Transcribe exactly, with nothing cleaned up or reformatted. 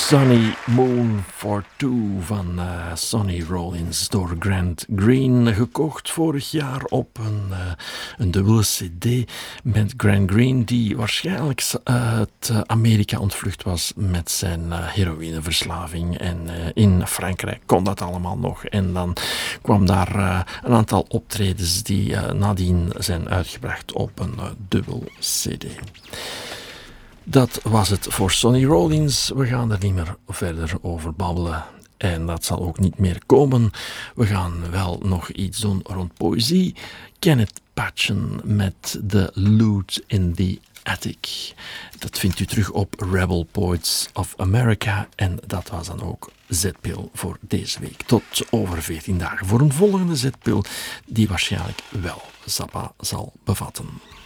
Sunny Moon for Two van uh, Sonny Rollins door Grant Green, gekocht vorig jaar op een, uh, een dubbele cd met Grant Green, die waarschijnlijk uit uh, Amerika ontvlucht was met zijn uh, heroïneverslaving en uh, in Frankrijk kon dat allemaal nog en dan kwam daar uh, een aantal optredens die uh, nadien zijn uitgebracht op een uh, dubbel cd. Dat was het voor Sonny Rollins. We gaan er niet meer verder over babbelen. En dat zal ook niet meer komen. We gaan wel nog iets doen rond poëzie. Kenneth Patchen met The Loot in the Attic. Dat vindt u terug op Rebel Poets of America. En dat was dan ook Zetpil voor deze week. Tot over veertien dagen voor een volgende Zetpil die waarschijnlijk wel Zappa zal bevatten.